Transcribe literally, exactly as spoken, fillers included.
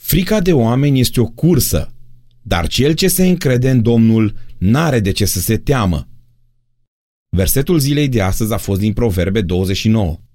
Frica de oameni este o cursă, dar cel ce se încrede în Domnul n-are de ce să se teamă. Versetul zilei de astăzi a fost din Proverbe douăzeci și nouă.